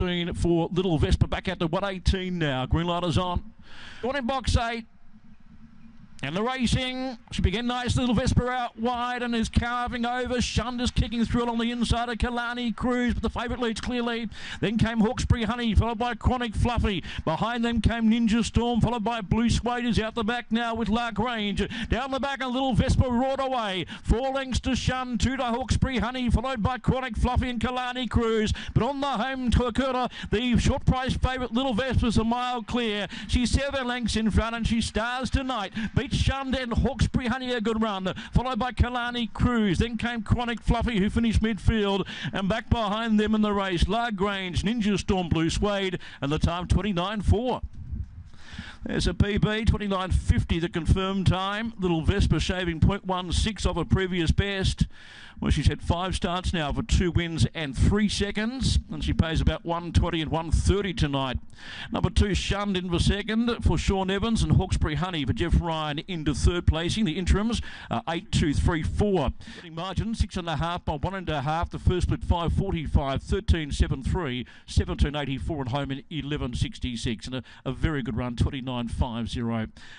For Little Vespa back out to 118 now. Green light is on. One in box 8. And the racing, she began nice. Little Vespa out wide and is carving over. Shunda's kicking through it on the inside of Kalani Cruz, but the favourite leads clearly. Then came Hawkesbury Honey, followed by Chronic Fluffy. Behind them came Ninja Storm, followed by Blue Suede, who's out the back now with La Grange. Down the back, a Little Vespa roared away. 4 lengths to Shun, 2 to Hawkesbury Honey, followed by Chronic Fluffy and Kalani Cruz. But on the home quarter, the short price favourite Little Vespa's a mile clear. She's 7 lengths in front and she stars tonight. Beats Shun and Hawkesbury Honey, a good run, followed by Kalani Cruz. Then came Chronic Fluffy, who finished midfield, and back behind them in the race, La Grange, Ninja Storm, Blue Suede, and the time 29.4. There's a PB, 29.50, the confirmed time. Little Vespa shaving 0.16 off a previous best. Well, she's had 5 starts now for 2 wins and 3 seconds, and she pays about 120 and 130 tonight. Number 2, Shunned in for second for Sean Evans, and Hawkesbury Honey for Jeff Ryan into third placing. The interims are 8, 2, 3, 4. Margin 6.5 by 1.5. The first split 5.45, 13.73, 17.84, and home in 11.66, and a very good run 29.50.